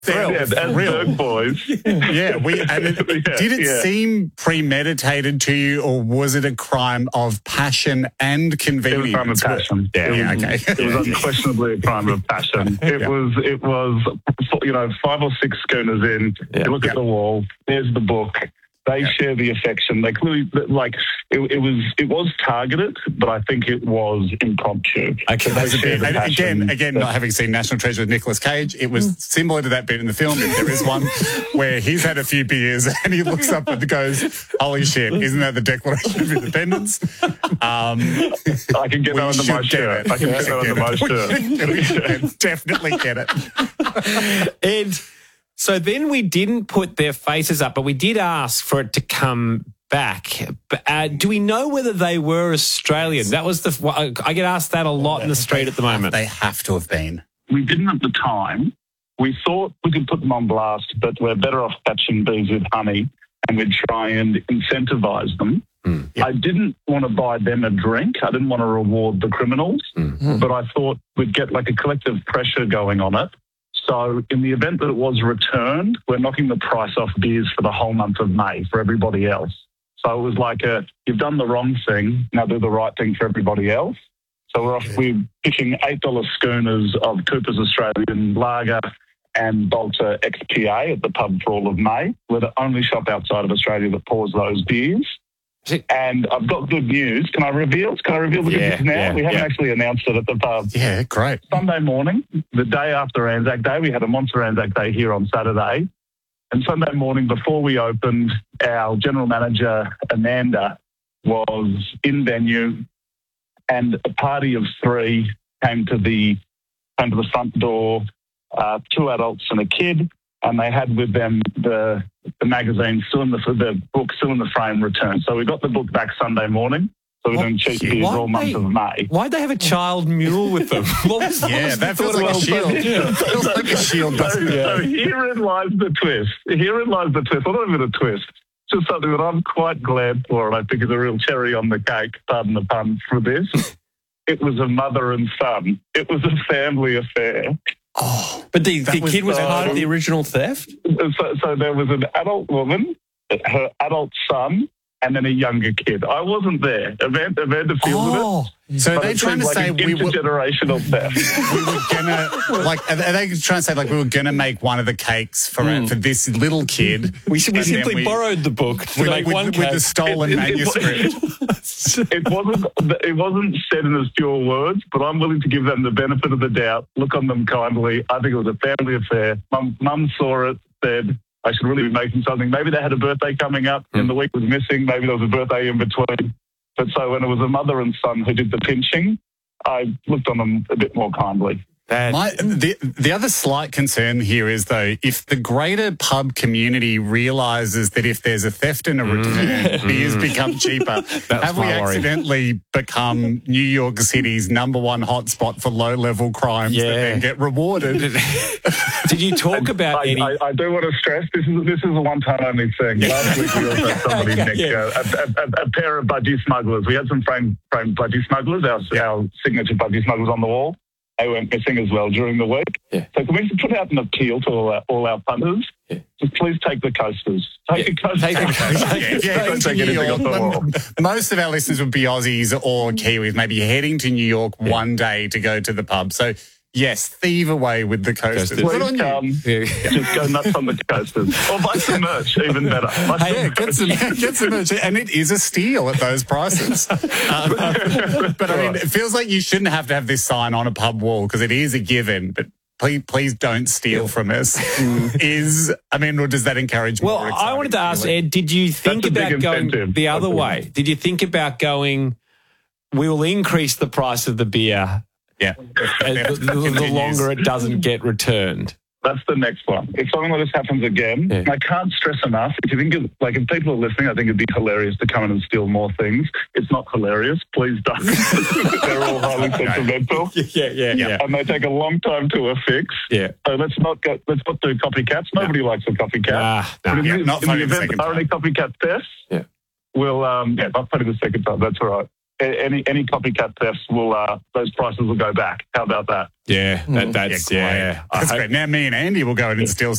as Berg boys. Yeah, did it seem premeditated to you, or was it a crime of passion and convenience? It was a crime of passion. It was unquestionably a crime of passion. It was, 5 or 6 schooners in. You look at the wall. There's the book. They share the affection. They clearly, it was targeted, but I think it was impromptu. Okay, again, not having seen National Treasure with Nicolas Cage, it was similar to that bit in the film. If there is one where he's had a few beers and he looks up and goes, "Holy shit! Isn't that the Declaration of Independence?" I can get that under my shirt. I can get that under my shirt. Definitely get it. And so then we didn't put their faces up, but we did ask for it to come back. But, do we know whether they were Australian? That was I get asked that a lot in the street at the moment. They have to have been. We didn't at the time. We thought we could put them on blast, but we're better off catching bees with honey, and we'd try and incentivise them. I didn't want to buy them a drink. I didn't want to reward the criminals, but I thought we'd get like a collective pressure going on it. So in the event that it was returned, we're knocking the price off beers for the whole month of May for everybody else. So it was like you've done the wrong thing, now do the right thing for everybody else. So we're pitching $8 schooners of Cooper's Australian Lager and Bolter XPA at the pub for all of May. We're the only shop outside of Australia that pours those beers. And I've got good news. Can I reveal the good news now? We haven't actually announced it at the pub. Yeah, great. Sunday morning, the day after Anzac Day, we had a Monster Anzac Day here on Saturday. And Sunday morning, before we opened, our general manager, Amanda, was in venue, and a party of 3 came to the front door, 2 adults and a kid, and they had with them the magazine, the book still in the frame, returned. So we got the book back Sunday morning. So we're doing cheap beers all month of May. Why'd they have a child mule with them? That feels like a shield. Feels like a shield. So herein lies the twist. Well, not even a twist. Just something that I'm quite glad for, and I think is a real cherry on the cake, pardon the pun, for this. It was a mother and son. It was a family affair. Oh, but the kid was part of the original theft? So there was an adult woman, her adult son, and then a younger kid. I wasn't there. Amanda filmed it. So are they trying to say we were intergenerational theft? We were gonna are they trying to say we were gonna make one of the cakes for this little kid? We simply borrowed the book to make one cake with the stolen manuscript. It wasn't said in as pure words, but I'm willing to give them the benefit of the doubt. Look on them kindly. I think it was a family affair. Mum saw it, said, I should really be making something. Maybe they had a birthday coming up and the week was missing. Maybe there was a birthday in between. But so when it was a mother and son who did the pinching, I looked on them a bit more kindly. The other slight concern here is, though, if the greater pub community realises that if there's a theft and a return, beers become cheaper, have we accidentally become New York City's #1 hotspot for low-level crimes that then get rewarded? Did you talk about any... I do want to stress, this is a one-time only thing. Last week we also had somebody, Nick, a pair of budgie smugglers. We had some framed budgie smugglers, our signature budgie smugglers on the wall. They went missing as well during the week. Yeah. So can we just put out an appeal to all our punters? Yeah. Just please take the coasters. Take the coasters. Most of our listeners would be Aussies or Kiwis, maybe heading to New York one day to go to the pub. So, yes, thieve away with the coasters. Please come. Just go nuts on the coasters. Or buy some merch, even better. Get some merch. And it is a steal at those prices. But, I mean, it feels like you shouldn't have to have this sign on a pub wall because it is a given, but please don't steal from us. Or does that encourage more? Well, I wanted to ask, Ed, did you think about going the other way? Did you think about going, we will increase the price of the beer... Yeah, the longer it doesn't get returned. That's the next one. If something like this happens again, I can't stress enough. If you think if people are listening, I think it'd be hilarious to come in and steal more things. It's not hilarious. Please don't. They're all highly sentimental. Yeah. And they take a long time to affix. Yeah. So let's not do copycats. Nobody likes a copycat. In the event there are any copycat tests, we'll not putting the second time. That's all right. any copycat thefts those prices will go back. How about that? Yeah, that's That's great. Now me and Andy will go in and steal